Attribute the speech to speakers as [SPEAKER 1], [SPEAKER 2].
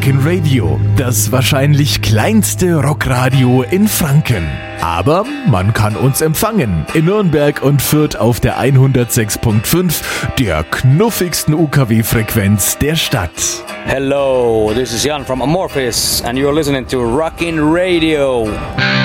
[SPEAKER 1] Rockin' Radio, das wahrscheinlich kleinste Rockradio in Franken. Aber man kann uns empfangen in Nürnberg und Fürth auf der 106.5, der knuffigsten UKW-Frequenz der Stadt.
[SPEAKER 2] Hello, this is Jan from Amorphis and you're listening to Rockin' Radio.